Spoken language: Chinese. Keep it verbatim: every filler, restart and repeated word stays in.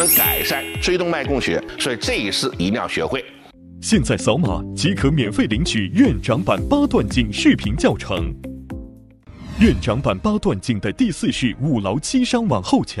能改善椎动脉供血，所以这一式一定要学会。 现在扫码即可免费领取院长版八段锦视频教程。院长版八段锦的第四式五劳七伤往后强。